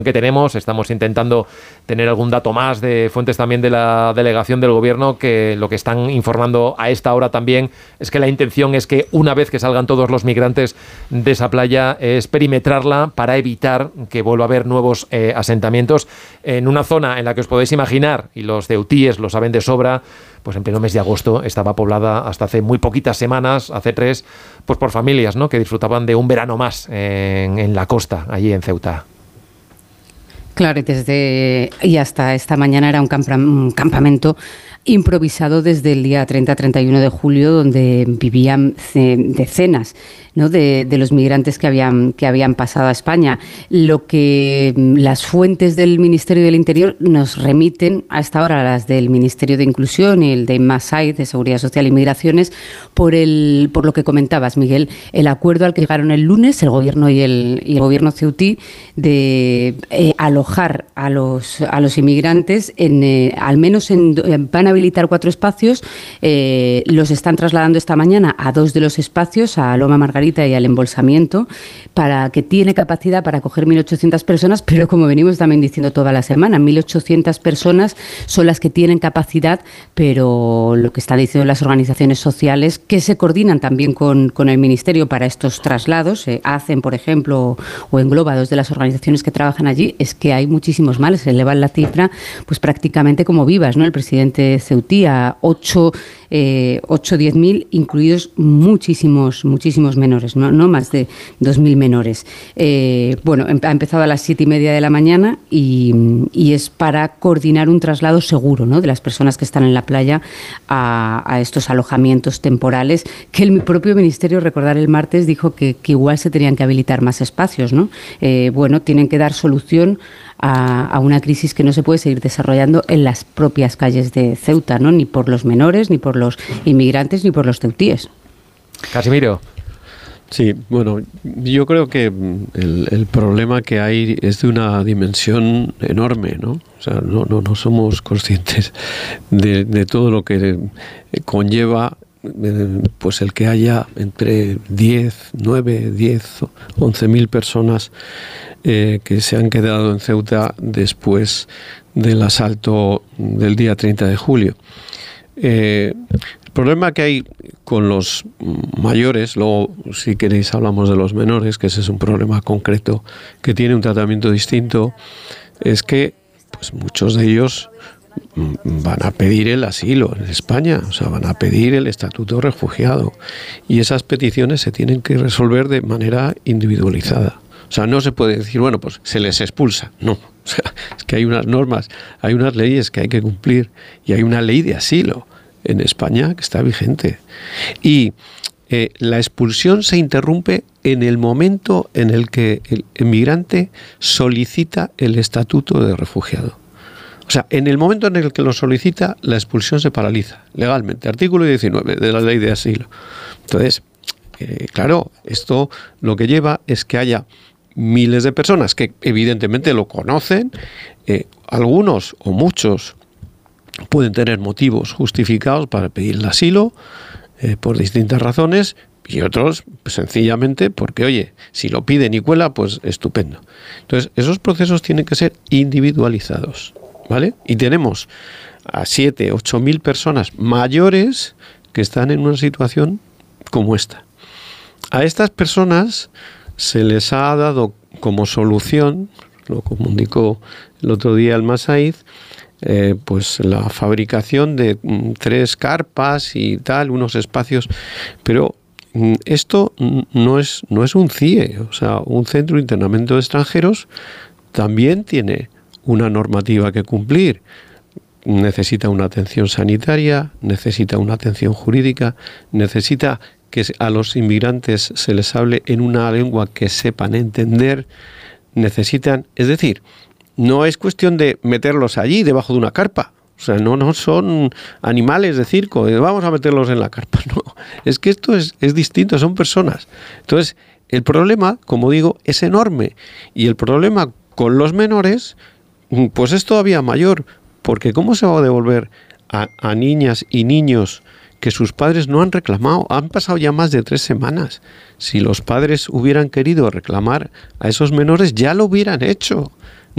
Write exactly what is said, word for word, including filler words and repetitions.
que tenemos. Estamos intentando tener algún dato más de fuentes también de la delegación del gobierno, que lo que están informando a esta hora también es que la intención es que una vez que salgan todos los migrantes de esa playa es perimetrarla para evitar que vuelva a haber nuevos eh, asentamientos en una zona en la que os podéis imaginar, y los ceutíes lo saben de sobra, pues en pleno mes de agosto estaba poblada hasta hace muy poquitas semanas, hace tres, pues por familias, ¿no?, que disfrutaban de un verano más en, en la costa, allí en Ceuta. Claro, y desde y hasta esta mañana era un, campa, un campamento improvisado desde el día treinta a treinta y uno de julio, donde vivían decenas, ¿no?, de, de los migrantes que habían, que habían pasado a España. Lo que las fuentes del Ministerio del Interior nos remiten a esta hora, las del Ministerio de Inclusión y el de Masai, de Seguridad Social y Migraciones, por el por lo que comentabas, Miguel, el acuerdo al que llegaron el lunes el gobierno y el, y el gobierno ceutí de eh, alojar a los a los inmigrantes en eh, al menos en van a habilitar cuatro espacios. Eh, los están trasladando esta mañana a dos de los espacios, a Loma Margarita y al Embolsamiento, para que tiene capacidad para acoger mil ochocientas personas, pero como venimos también diciendo toda la semana, mil ochocientas personas son las que tienen capacidad, pero lo que están diciendo las organizaciones sociales, que se coordinan también con, con el Ministerio para estos traslados, eh, hacen, por ejemplo, o engloba dos de las organizaciones que trabajan allí, es que hay muchísimos males, se elevan la cifra pues prácticamente como vivas, ¿no? El presidente ceutí a ocho, eh, ocho, diez mil, incluidos muchísimos, muchísimos menores, no, no más de dos mil menores. Eh, bueno, ha empezado a las siete y media de la mañana y, y es para coordinar un traslado seguro, ¿no?, de las personas que están en la playa a, a estos alojamientos temporales, que el propio Ministerio, recordar el martes, dijo que, que igual se tenían que habilitar más espacios, ¿no? Eh, bueno, tienen que dar solución a, a una crisis que no se puede seguir desarrollando en las propias calles de Ceuta, ¿no?, ni por los menores, ni por los inmigrantes, ni por los ceutíes. Casimiro. Sí, bueno, yo creo que el, el problema que hay es de una dimensión enorme, ¿no? O sea, no, no, no somos conscientes de, de todo lo que conlleva eh, pues el que haya entre diez, nueve, diez, once mil personas eh, que se han quedado en Ceuta después del asalto del día treinta de julio. Eh, el problema que hay con los mayores, luego si queréis hablamos de los menores, que ese es un problema concreto que tiene un tratamiento distinto, es que pues muchos de ellos van a pedir el asilo en España, o sea, van a pedir el estatuto de refugiado, y esas peticiones se tienen que resolver de manera individualizada. O sea, no se puede decir, bueno, pues se les expulsa. No, o sea, es que hay unas normas, hay unas leyes que hay que cumplir, y hay una ley de asilo en España que está vigente. Y eh, la expulsión se interrumpe en el momento en el que el inmigrante solicita el estatuto de refugiado. O sea, en el momento en el que lo solicita, la expulsión se paraliza legalmente. Artículo diecinueve de la ley de asilo. Entonces, eh, claro, esto lo que lleva es que haya miles de personas que evidentemente lo conocen, eh, algunos o muchos pueden tener motivos justificados para pedir el asilo eh, por distintas razones, y otros pues, sencillamente porque, oye, si lo piden y cuela, pues estupendo. Entonces, esos procesos tienen que ser individualizados, ¿vale? Y tenemos a siete, ocho mil personas mayores que están en una situación como esta. A estas personas se les ha dado como solución, lo comunicó el otro día el Masai, eh, pues la fabricación de mm, tres carpas y tal, unos espacios, pero mm, esto no es, no es un C I E, o sea, un centro de internamiento de extranjeros también tiene una normativa que cumplir. Necesita una atención sanitaria, necesita una atención jurídica, necesita que a los inmigrantes se les hable en una lengua que sepan entender, necesitan, es decir, no es cuestión de meterlos allí debajo de una carpa, o sea, no, no son animales de circo, vamos a meterlos en la carpa, no, es que esto es, es distinto, son personas. Entonces, el problema, como digo, es enorme, y el problema con los menores, pues es todavía mayor, porque ¿cómo se va a devolver a, a niñas y niños que sus padres no han reclamado? Han pasado ya más de tres semanas. Si los padres hubieran querido reclamar a esos menores, ya lo hubieran hecho.